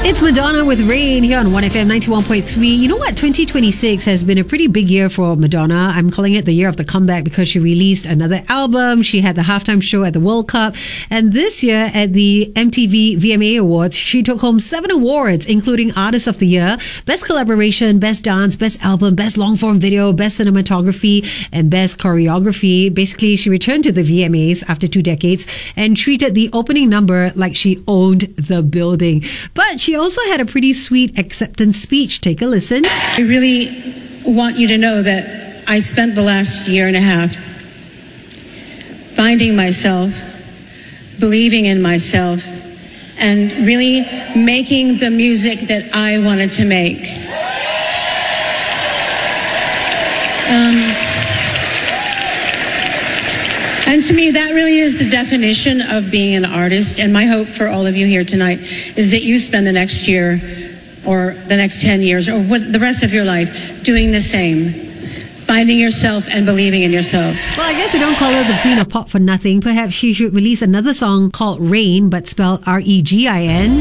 It's Madonna with Rain here on 1FM 91.3. You know what? 2026 has been a pretty big year for Madonna. I'm calling it the year of the comeback because she released another album. She had the halftime show at the World Cup. And this year at the MTV VMA Awards, she took home 7 awards, including Artist of the Year, Best Collaboration, Best Dance, Best Album, Best Long Form Video, Best Cinematography, and Best Choreography. Basically, she returned to the VMAs after 2 decades and treated the opening number like she owned the building. But she also had a pretty sweet acceptance speech. Take a listen. I really want you to know that I spent the last year and a half finding myself, believing in myself, and really making the music that I wanted to make. And to me, that really is the definition of being an artist. And my hope for all of you here tonight is that you spend the next year or the next 10 years or the rest of your life doing the same, finding yourself and believing in yourself. Well, I guess they don't call her the queen of pop for nothing. Perhaps she should release another song called Rain, but spelled R-E-G-I-N.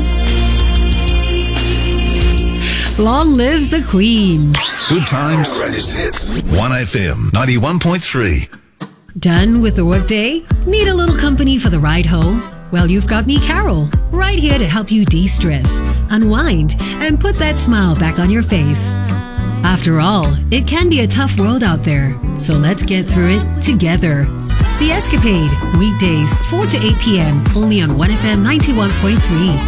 Long live the Queen. Good times. Greatest hits. 1FM 91.3. Done with the workday? Need a little company for the ride home? Well, you've got me, Carol, right here to help you de-stress, unwind, and put that smile back on your face. After all, it can be a tough world out there, so let's get through it together. The Escapade, weekdays 4 to 8 p.m. only on 1FM 91.3.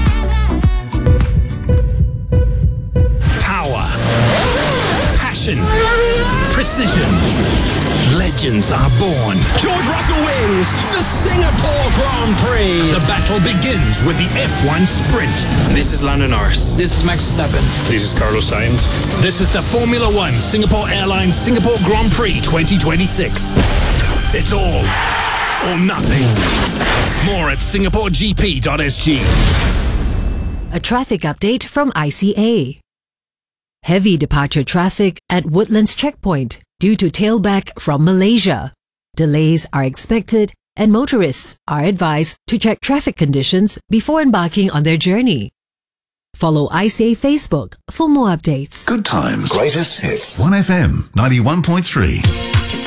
Power, passion, precision. Legends are born. George Russell wins the Singapore Grand Prix. The battle begins with the F1 Sprint. This is Lando Norris. This is Max Verstappen. This is Carlos Sainz. This is the Formula One Singapore Airlines Singapore Grand Prix 2026. It's all or nothing. More at singaporegp.sg. A traffic update from ICA. Heavy departure traffic at Woodlands Checkpoint due to tailback from Malaysia. Delays are expected and motorists are advised to check traffic conditions before embarking on their journey. Follow ICA Facebook for more updates. Good times. Greatest hits. 1FM 91.3.